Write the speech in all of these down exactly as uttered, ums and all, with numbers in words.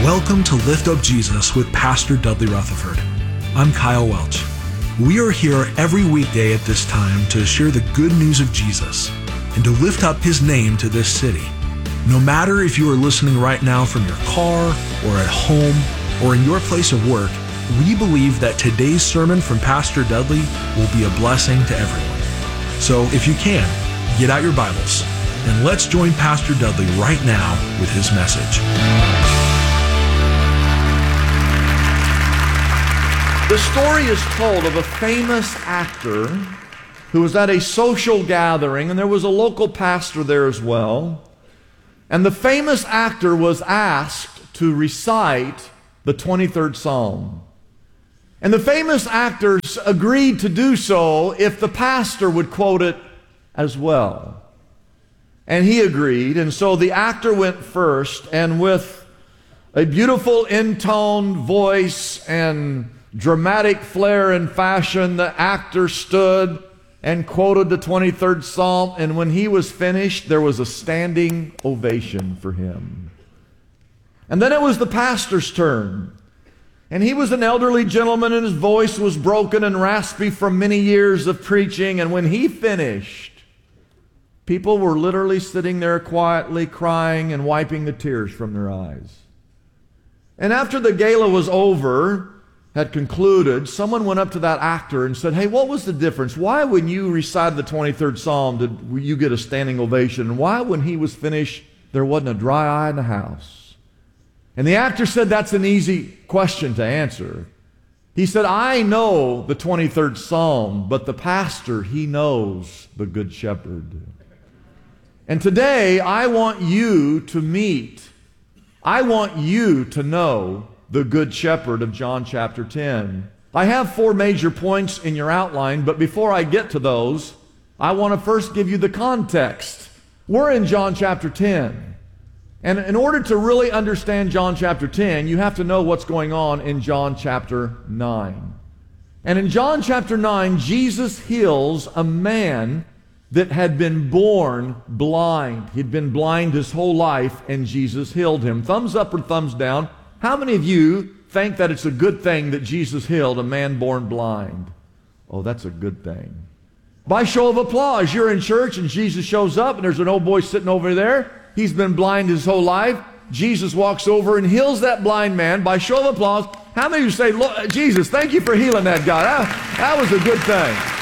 Welcome to Lift Up Jesus with Pastor Dudley Rutherford. I'm Kyle Welch. We are here every weekday at this time to share the good news of Jesus and to lift up His name to this city. No matter if you are listening right now from your car or at home or in your place of work, we believe that today's sermon from Pastor Dudley will be a blessing to everyone. So if you can, get out your Bibles and let's join Pastor Dudley right now with his message. The story is told of a famous actor who was at a social gathering, and there was a local pastor there as well. And the famous actor was asked to recite the twenty-third Psalm. And the famous actor agreed to do so if the pastor would quote it as well. And he agreed, and so the actor went first, and with a beautiful intoned voice and dramatic flair and fashion, the actor stood and quoted the twenty-third Psalm, and when he was finished, there was a standing ovation for him. And then it was the pastor's turn. And he was an elderly gentleman, and his voice was broken and raspy from many years of preaching, and when he finished, people were literally sitting there quietly crying and wiping the tears from their eyes. And after the gala was over, had concluded, someone went up to that actor and said, "Hey, what was the difference? Why when you recited the twenty-third Psalm did you get a standing ovation? And why when he was finished there wasn't a dry eye in the house?" And the actor said, "That's an easy question to answer." He said, "I know the twenty-third Psalm, but the pastor, he knows the Good Shepherd." And today I want you to meet, I want you to know the Good Shepherd of John chapter ten. I have four major points in your outline, but before I get to those, I want to first give you the context. We're in John chapter ten. And in order to really understand John chapter ten, you have to know what's going on in John chapter nine. And in John chapter nine, Jesus heals a man that had been born blind. He'd been blind his whole life, and Jesus healed him. Thumbs up or thumbs down. How many of you think that it's a good thing that Jesus healed a man born blind? Oh, that's a good thing. By show of applause, you're in church and Jesus shows up and there's an old boy sitting over there. He's been blind his whole life. Jesus walks over and heals that blind man. By show of applause, how many of you say, "Lord, Jesus, thank you for healing that guy. That, that was a good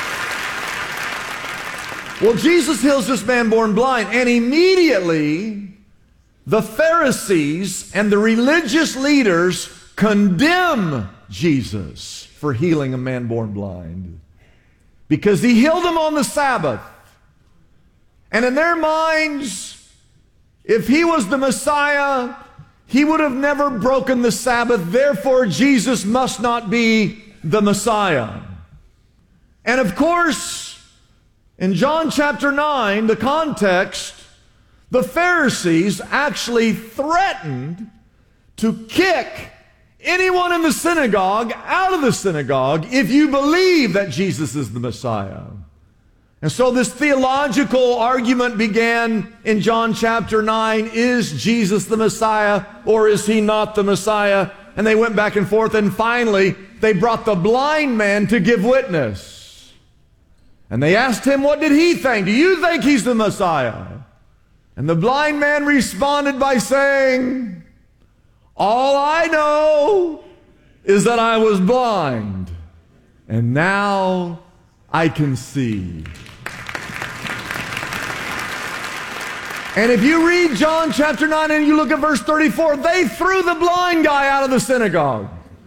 thing." Well, Jesus heals this man born blind, and immediately the Pharisees and the religious leaders condemn Jesus for healing a man born blind because he healed him on the Sabbath. And in their minds, if he was the Messiah, he would have never broken the Sabbath. Therefore, Jesus must not be the Messiah. And of course, in John chapter nine, the context, the Pharisees actually threatened to kick anyone in the synagogue out of the synagogue if you believe that Jesus is the Messiah. And so this theological argument began in John chapter nine. Is Jesus the Messiah or is he not the Messiah? And they went back and forth, and finally they brought the blind man to give witness. And they asked him, what did he think? Do you think he's the Messiah? And the blind man responded by saying, "All I know is that I was blind, and now I can see." And if you read John chapter nine and you look at verse thirty-four, they threw the blind guy out of the synagogue.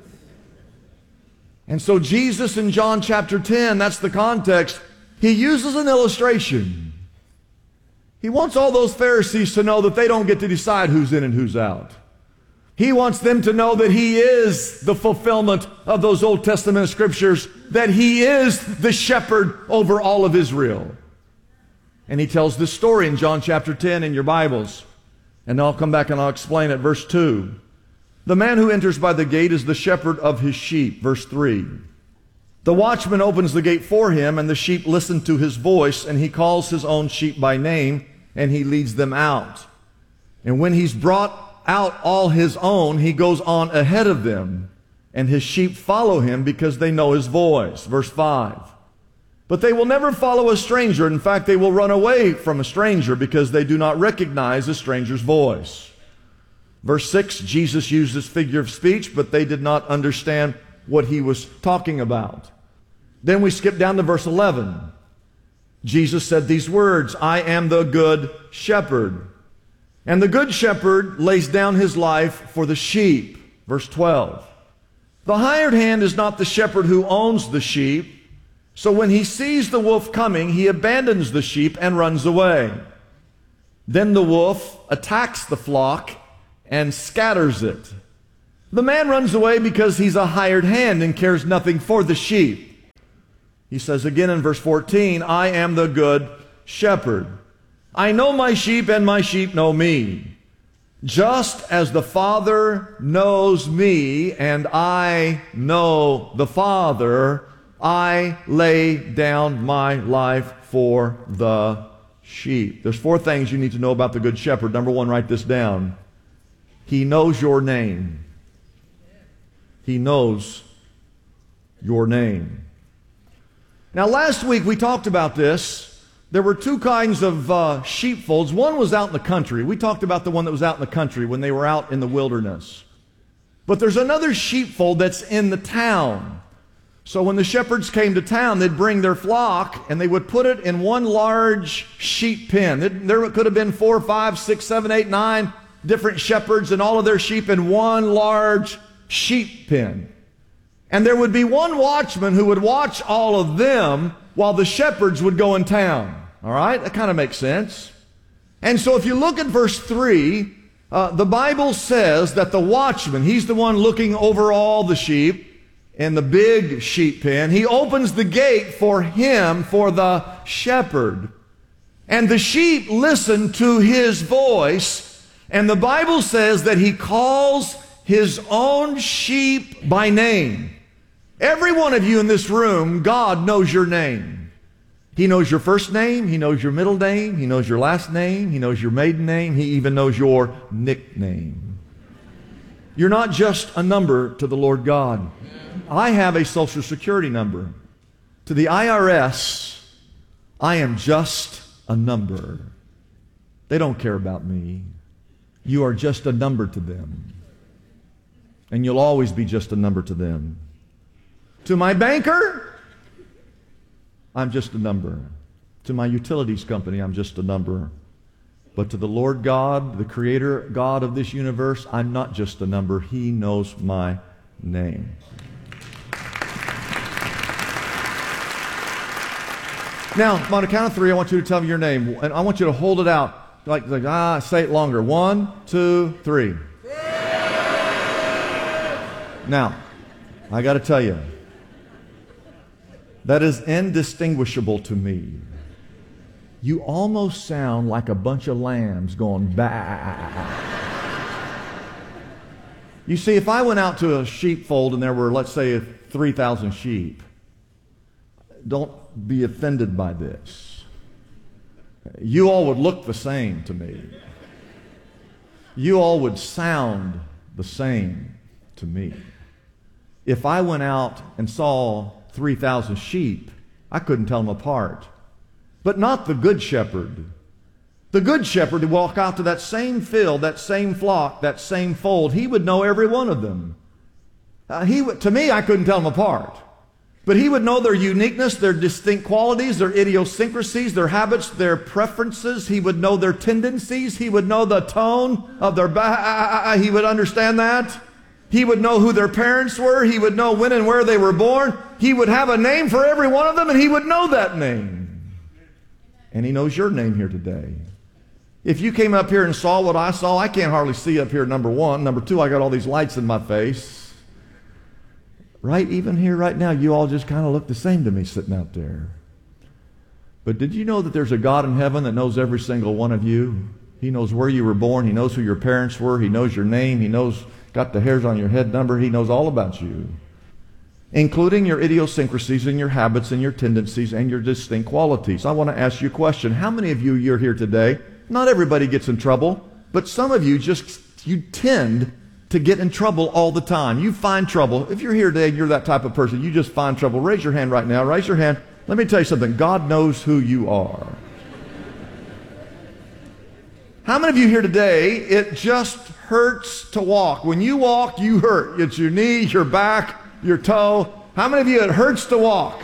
And so Jesus in John chapter ten, that's the context, he uses an illustration. He wants all those Pharisees to know that they don't get to decide who's in and who's out. He wants them to know that he is the fulfillment of those Old Testament scriptures, that he is the shepherd over all of Israel. And he tells this story in John chapter ten in your Bibles. And I'll come back and I'll explain it. Verse two. The man who enters by the gate is the shepherd of his sheep. Verse three. The watchman opens the gate for him, and the sheep listen to his voice, and he calls his own sheep by name, and he leads them out. And when he's brought out all his own, he goes on ahead of them, and his sheep follow him because they know his voice. Verse five. But they will never follow a stranger. In fact, they will run away from a stranger because they do not recognize a stranger's voice. Verse six, Jesus used this figure of speech, but they did not understand what he was talking about. Then we skip down to verse eleven. Jesus said these words, I am the good shepherd. And the good shepherd lays down his life for the sheep. Verse twelve. The hired hand is not the shepherd who owns the sheep. So when he sees the wolf coming, he abandons the sheep and runs away. Then the wolf attacks the flock and scatters it. The man runs away because he's a hired hand and cares nothing for the sheep. He says again in verse fourteen, I am the good shepherd. I know my sheep and my sheep know me. Just as the Father knows me and I know the Father, I lay down my life for the sheep. There's four things you need to know about the good shepherd. Number one, write this down. He knows your name. He knows your name. Now, last week we talked about this. There were two kinds of uh, sheepfolds. One was out in the country. We talked about the one that was out in the country when they were out in the wilderness. But there's another sheepfold that's in the town. So when the shepherds came to town, they'd bring their flock and they would put it in one large sheep pen. There could have been four, five, six, seven, eight, nine different shepherds and all of their sheep in one large sheep pen. And there would be one watchman who would watch all of them while the shepherds would go in town. All right? That kind of makes sense. And so if you look at verse three, uh, the Bible says that the watchman, he's the one looking over all the sheep in the big sheep pen. He opens the gate for him, for the shepherd. And the sheep listen to his voice. And the Bible says that he calls his own sheep by name. Every one of you in this room, God knows your name. He knows your first name. He knows your middle name. He knows your last name. He knows your maiden name. He even knows your nickname. You're not just a number to the Lord God. I have a Social Security number. To the I R S, I am just a number. They don't care about me. You are just a number to them. And you'll always be just a number to them. To my banker, I'm just a number. To my utilities company, I'm just a number. But to the Lord God, the Creator God of this universe, I'm not just a number. He knows my name. Now, on the count of three, I want you to tell me your name. And I want you to hold it out. Like, like ah, say it longer. One, two, three. Now, I got to tell you, that is indistinguishable to me. You almost sound like a bunch of lambs going bah. You see, if I went out to a sheepfold and there were, let's say, three thousand sheep, don't be offended by this. You all would look the same to me. You all would sound the same to me. If I went out and saw three thousand sheep, I couldn't tell them apart. But not the good shepherd. The good shepherd would walk out to that same field, that same flock, that same fold. He would know every one of them. Uh, he would, to me, I couldn't tell them apart. But he would know their uniqueness, their distinct qualities, their idiosyncrasies, their habits, their preferences. He would know their tendencies. He would know the tone of their bah. He would understand that. He would know who their parents were. He would know when and where they were born. He would have a name for every one of them, and he would know that name. And he knows your name here today. If you came up here and saw what I saw, I can't hardly see up here, number one. Number two, I got all these lights in my face. Right? Even here right now, you all just kind of look the same to me sitting out there. But did you know that there's a God in heaven that knows every single one of you? He knows where you were born. He knows who your parents were. He knows your name. He knows, got the hairs on your head number. He knows all about you, including your idiosyncrasies and your habits and your tendencies and your distinct qualities. I want to ask you a question. How many of you, you're here today, not everybody gets in trouble, but some of you just you tend to get in trouble all the time. You find trouble. If you're here today and you're that type of person, you just find trouble. Raise your hand right now. Raise your hand. Let me tell you something. God knows who you are. How many of you here today, it just hurts to walk? When you walk, you hurt. It's your knee, your back, your toe. How many of you, it hurts to walk?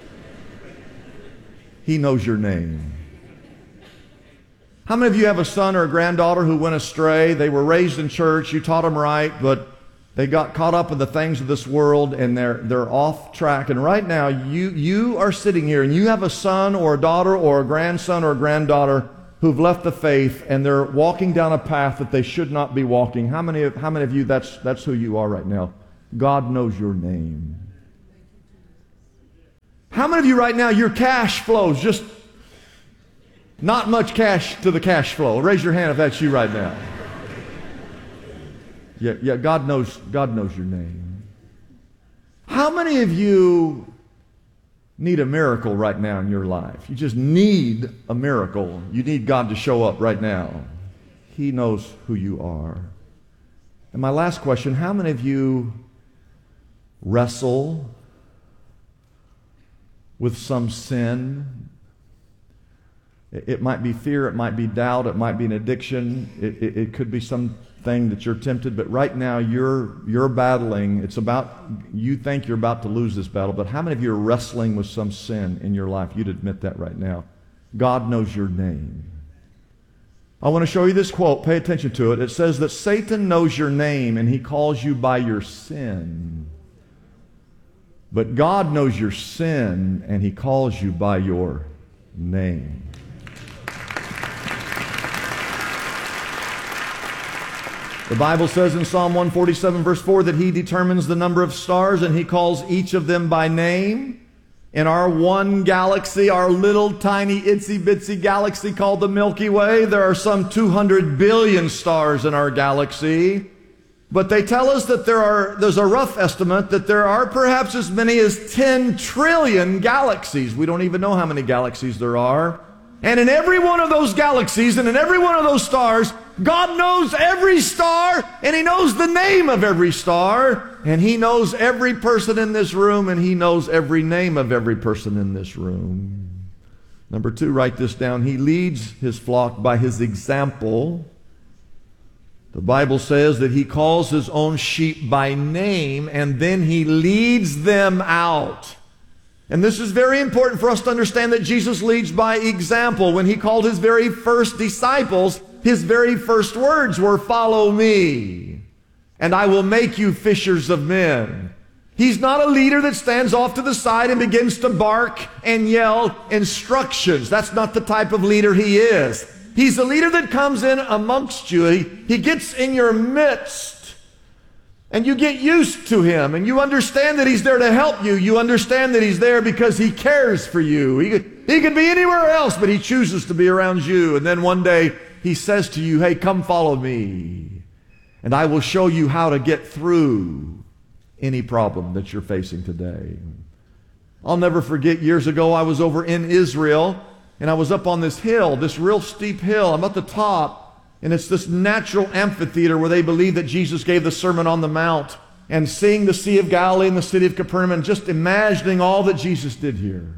He knows your name. How many of you have a son or a granddaughter who went astray? They were raised in church, you taught them right, but they got caught up in the things of this world and they're, they're off track. And right now, you, you are sitting here and you have a son or a daughter or a grandson or a granddaughter who've left the faith and they're walking down a path that they should not be walking. How many of, how many of you, that's, that's who you are right now? God knows your name. How many of you right now, your cash flows just not much cash to the cash flow? Raise your hand if that's you right now. Yeah, yeah, God knows, God knows your name. How many of you need a miracle right now in your life? You just need a miracle. You need God to show up right now. He knows who you are. And my last question, how many of you wrestle with some sin? It might be fear, it might be doubt, it might be an addiction, it, it, it could be something that you're tempted, but right now you're, you're battling. It's about, you think you're about to lose this battle, but how many of you are wrestling with some sin in your life? You'd admit that right now. God knows your name. I want to show you this quote. Pay attention to it. It says that Satan knows your name and he calls you by your sin. But God knows your sin and he calls you by your name. The Bible says in Psalm one forty-seven verse four that he determines the number of stars and he calls each of them by name. In our one galaxy, our little tiny itsy bitsy galaxy called the Milky Way, there are some two hundred billion stars in our galaxy. But they tell us that there are, there's a rough estimate that there are perhaps as many as ten trillion galaxies. We don't even know how many galaxies there are. And in every one of those galaxies and in every one of those stars, God knows every star and he knows the name of every star. And he knows every person in this room and he knows every name of every person in this room. Number two, write this down. He leads his flock by his example. The Bible says that he calls his own sheep by name and then he leads them out. And this is very important for us to understand that Jesus leads by example. When he called his very first disciples, his very first words were, "Follow me, and I will make you fishers of men." He's not a leader that stands off to the side and begins to bark and yell instructions. That's not the type of leader he is. He's a leader that comes in amongst you. He, he gets in your midst. And you get used to him, and you understand that he's there to help you. You understand that he's there because he cares for you. He could, he could be anywhere else, but he chooses to be around you. And then one day he says to you, "Hey, come follow me, and I will show you how to get through any problem that you're facing today." I'll never forget, years ago I was over in Israel, and I was up on this hill, this real steep hill. I'm at the top. And it's this natural amphitheater where they believe that Jesus gave the Sermon on the Mount, and seeing the Sea of Galilee and the city of Capernaum and just imagining all that Jesus did here.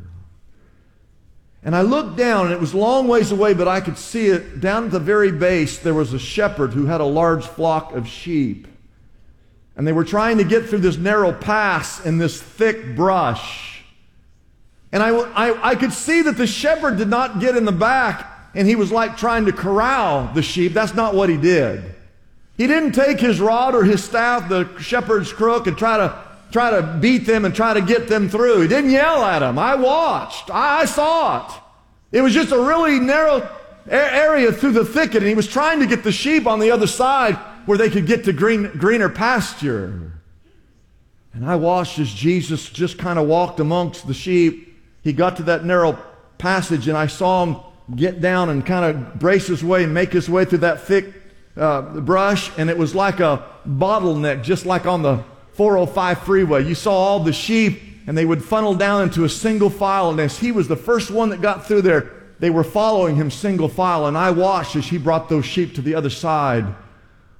And I looked down, and it was a long ways away, but I could see it. Down at the very base, there was a shepherd who had a large flock of sheep. And they were trying to get through this narrow pass in this thick brush. And I, I, I could see that the shepherd did not get in the back, and he was like trying to corral the sheep. That's not what he did. He didn't take his rod or his staff, the shepherd's crook, and try to try to beat them and try to get them through. He didn't yell at them. I watched. I, I saw it. It was just a really narrow area through the thicket, and he was trying to get the sheep on the other side where they could get to green, greener pasture. And I watched as Jesus just kind of walked amongst the sheep. He got to that narrow passage, and I saw him get down and kind of brace his way and make his way through that thick uh, brush, and it was like a bottleneck, just like on the four oh five freeway. You saw all the sheep, and they would funnel down into a single file, and as he was the first one that got through there, they were following him single file, and I watched as he brought those sheep to the other side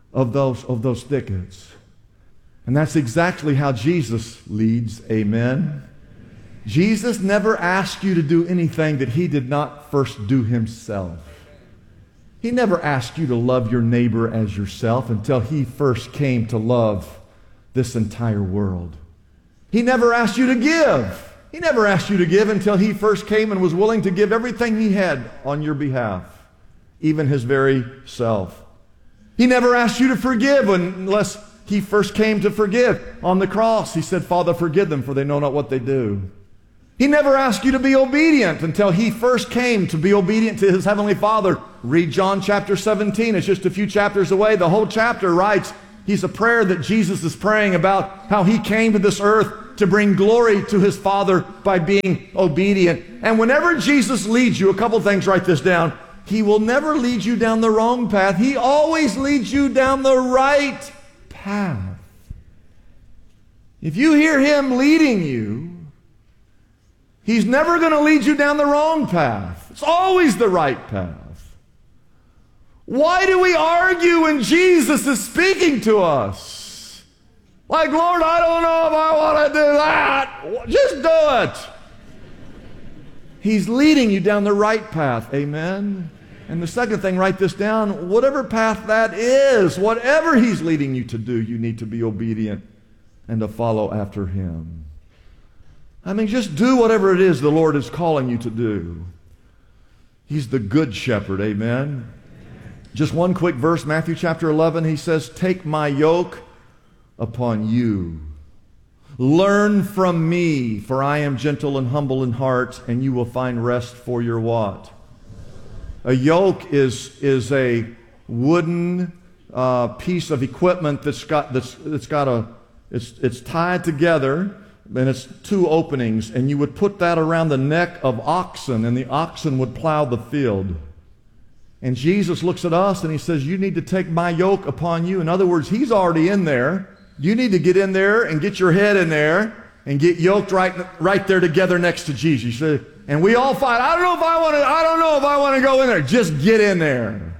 of those, of those thickets. And that's exactly how Jesus leads. Amen. Jesus never asked you to do anything that he did not first do himself. He never asked you to love your neighbor as yourself until he first came to love this entire world. He never asked you to give. He never asked you to give until he first came and was willing to give everything he had on your behalf, even his very self. He never asked you to forgive unless he first came to forgive. On the cross, he said, Father, forgive them, for they know not what they do. He never asked you to be obedient until he first came to be obedient to his heavenly Father. Read John chapter seventeen. It's just a few chapters away. The whole chapter writes, he's a prayer that Jesus is praying about how he came to this earth to bring glory to his Father by being obedient. And whenever Jesus leads you, a couple things, write this down. He will never lead you down the wrong path. He always leads you down the right path. If you hear him leading you, he's never going to lead you down the wrong path. It's always the right path. Why do we argue when Jesus is speaking to us? Like, Lord, I don't know if I want to do that. Just do it. He's leading you down the right path. Amen. And the second thing, write this down. Whatever path that is, whatever he's leading you to do, you need to be obedient and to follow after him. I mean, just do whatever it is the Lord is calling you to do. He's the good shepherd. Amen. Just one quick verse, Matthew chapter eleven, he says, take my yoke upon you. Learn from me, for I am gentle and humble in heart, and you will find rest for your what? A yoke is, is a wooden uh, piece of equipment that's got, that's, that's got a, it's, it's tied together, and it's two openings, and you would put that around the neck of oxen, and the oxen would plow the field. And Jesus looks at us and he says, you need to take my yoke upon you. In other words, he's already in there. You need to get in there and get your head in there and get yoked right, right there together next to Jesus. And we all fight. I don't know if I want to, I don't know if I want to go in there. Just get in there.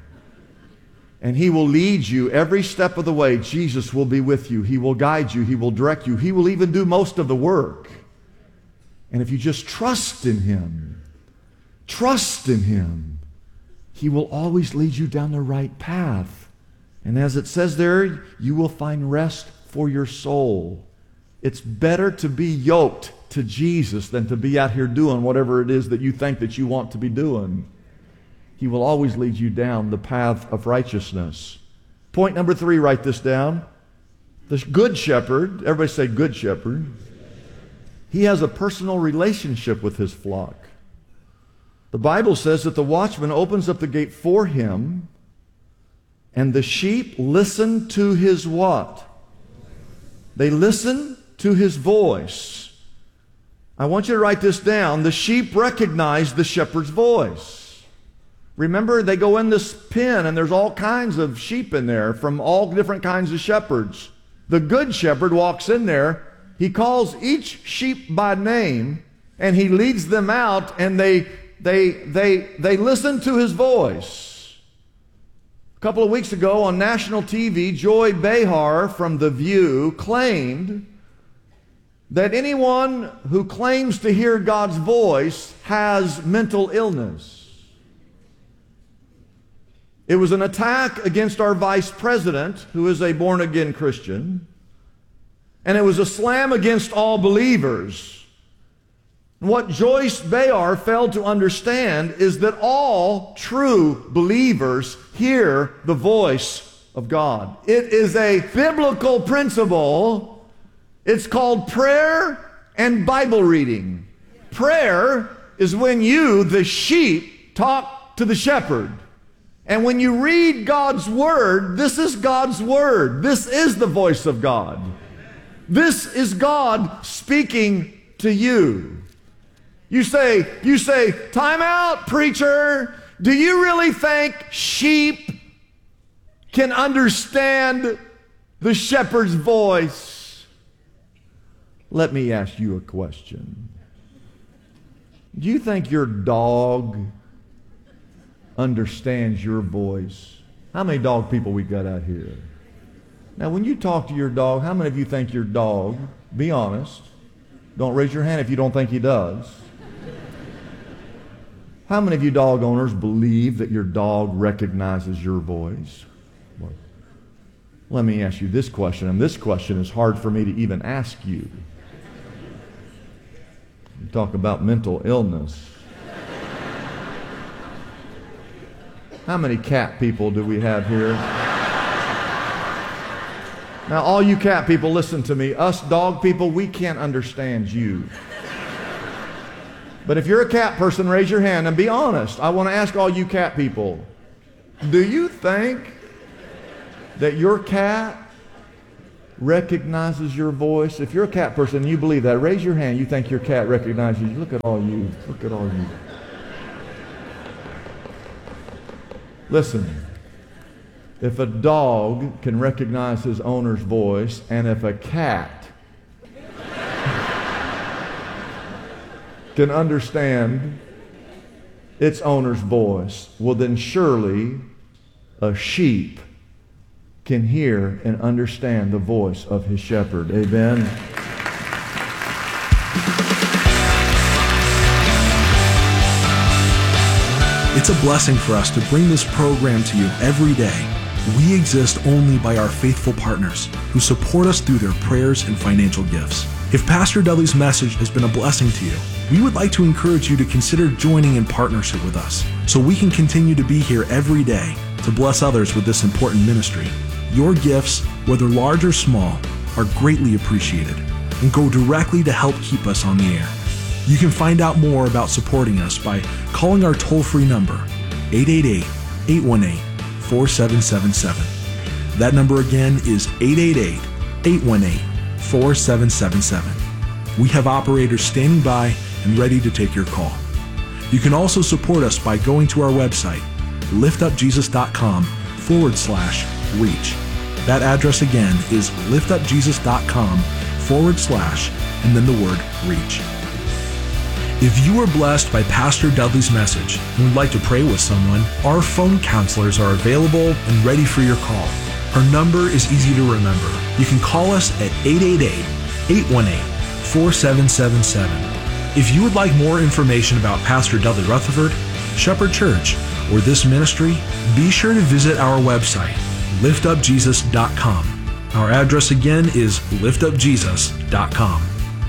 And he will lead you every step of the way. Jesus will be with you. He will guide you. He will direct you. He will even do most of the work. And if you just trust in him, trust in him, he will always lead you down the right path. And as it says there, you will find rest for your soul. It's better to be yoked to Jesus than to be out here doing whatever it is that you think that you want to be doing. He will always lead you down the path of righteousness. Point number three, write this down. The good shepherd, everybody say good shepherd. He has a personal relationship with his flock. The Bible says that the watchman opens up the gate for him, and the sheep listen to his what? They listen to his voice. I want you to write this down. The sheep recognize the shepherd's voice. Remember, they go in this pen, and there's all kinds of sheep in there from all different kinds of shepherds. The good shepherd walks in there. He calls each sheep by name, and he leads them out, and they They, they, they listen to his voice. A couple of weeks ago on national T V, Joy Behar from The View claimed that anyone who claims to hear God's voice has mental illness. It was an attack against our vice president, who is a born-again Christian, and it was a slam against all believers. What Joyce Behar failed to understand is that all true believers hear the voice of God. It is a biblical principle. It's called prayer and Bible reading. Prayer is when you, the sheep, talk to the shepherd. And when you read God's Word, this is God's Word. This is the voice of God. This is God speaking to you. You say, you say, time out, preacher. Do you really think sheep can understand the shepherd's voice? Let me ask you a question. Do you think your dog understands your voice? How many dog people we got out here? Now, when you talk to your dog, how many of you think your dog, be honest, don't raise your hand if you don't think he does. How many of you dog owners believe that your dog recognizes your voice? Well, let me ask you this question, and this question is hard for me to even ask you. You talk about mental illness. How many cat people do we have here? Now, all you cat people, listen to me. Us dog people, we can't understand you. But if you're a cat person, raise your hand and be honest. I want to ask all you cat people, do you think that your cat recognizes your voice? If you're a cat person and you believe that, raise your hand. You think your cat recognizes you. Look at all you. Look at all you. Listen, if a dog can recognize his owner's voice, and if a cat can understand its owner's voice, well then surely a sheep can hear and understand the voice of his shepherd. Amen. It's a blessing for us to bring this program to you every day. We exist only by our faithful partners who support us through their prayers and financial gifts. If Pastor Dudley's message has been a blessing to you, we would like to encourage you to consider joining in partnership with us so we can continue to be here every day to bless others with this important ministry. Your gifts, whether large or small, are greatly appreciated and go directly to help keep us on the air. You can find out more about supporting us by calling our toll-free number, eight eight eight, eight one eight, four seven seven seven. That number again is eight eight eight, eight one eight, four seven seven seven. We have operators standing by and ready to take your call. You can also support us by going to our website, liftupjesus.com forward slash reach. That address again is liftupjesus.com forward slash and then the word reach. If you were blessed by Pastor Dudley's message and would like to pray with someone, our phone counselors are available and ready for your call. Our number is easy to remember. You can call us at eight eight eight, eight one eight, four seven seven seven. If you would like more information about Pastor Dudley Rutherford, Shepherd Church, or this ministry, be sure to visit our website, lift up jesus dot com. Our address again is lift up jesus dot com.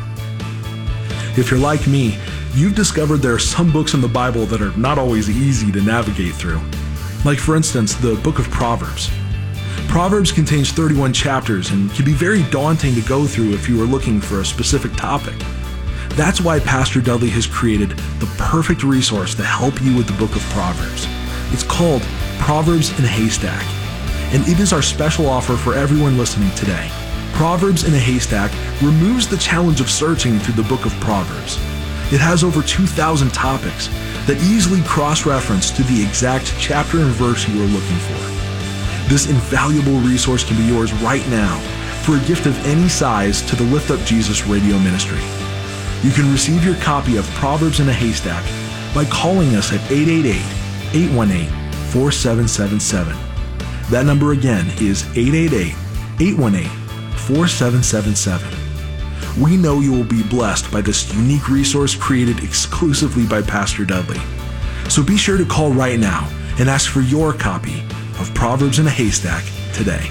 If you're like me, you've discovered there are some books in the Bible that are not always easy to navigate through. Like, for instance, the book of Proverbs. Proverbs contains thirty-one chapters and can be very daunting to go through if you are looking for a specific topic. That's why Pastor Dudley has created the perfect resource to help you with the book of Proverbs. It's called Proverbs in a Haystack, and it is our special offer for everyone listening today. Proverbs in a Haystack removes the challenge of searching through the book of Proverbs. It has over two thousand topics that easily cross-reference to the exact chapter and verse you are looking for. This invaluable resource can be yours right now for a gift of any size to the Lift Up Jesus radio ministry. You can receive your copy of Proverbs in a Haystack by calling us at eight eight eight, eight one eight, four seven seven seven. That number again is eight eight eight, eight one eight, four seven seven seven. We know you will be blessed by this unique resource created exclusively by Pastor Dudley. So be sure to call right now and ask for your copy of Proverbs in a Haystack today.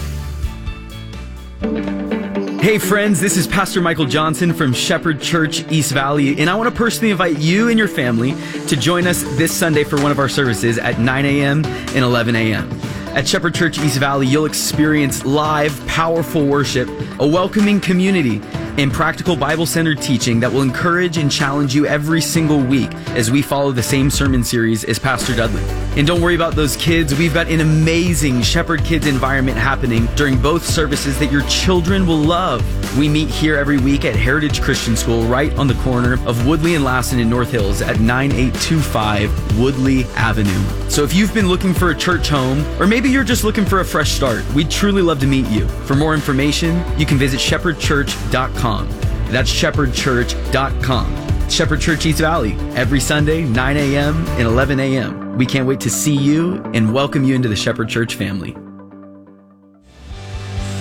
Hey friends, this is Pastor Michael Johnson from Shepherd Church East Valley, and I want to personally invite you and your family to join us this Sunday for one of our services at nine a.m. and eleven a.m. At Shepherd Church East Valley, you'll experience live, powerful worship, a welcoming community, and practical Bible-centered teaching that will encourage and challenge you every single week as we follow the same sermon series as Pastor Dudley. And don't worry about those kids. We've got an amazing Shepherd Kids environment happening during both services that your children will love. We meet here every week at Heritage Christian School right on the corner of Woodley and Lassen in North Hills at nine eight two five Woodley Avenue. So if you've been looking for a church home, or maybe you're just looking for a fresh start, we'd truly love to meet you. For more information, you can visit shepherd church dot com. That's shepherd church dot com. Shepherd Church East Valley, every Sunday, nine a.m. and eleven a.m. We can't wait to see you and welcome you into the Shepherd Church family.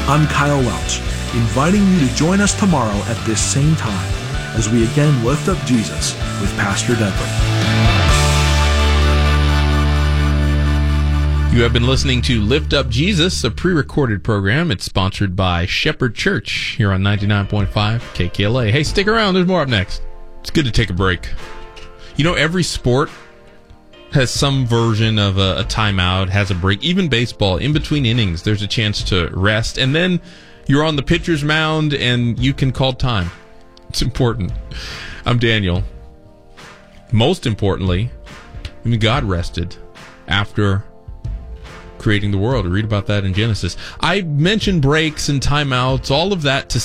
I'm Kyle Welch, inviting you to join us tomorrow at this same time as we again lift up Jesus with Pastor Dudley. You have been listening to Lift Up Jesus, a pre-recorded program. It's sponsored by Shepherd Church here on ninety-nine point five K K L A. Hey, stick around. There's more up next. It's good to take a break. You know, every sport has some version of a, a timeout, has a break. Even baseball, in between innings, there's a chance to rest. And then you're on the pitcher's mound and you can call time. It's important. I'm Daniel. Most importantly, I mean, God rested after creating the world. Read about that in Genesis. I mentioned breaks and timeouts, all of that to